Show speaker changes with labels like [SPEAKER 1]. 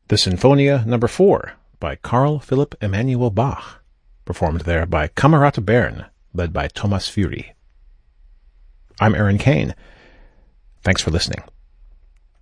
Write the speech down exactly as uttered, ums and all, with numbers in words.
[SPEAKER 1] the Sinfonia number four by Carl Philipp Emanuel Bach, performed there by Camerata Bern, led by Thomas Fury. I'm Aaron Kane. Thanks for listening.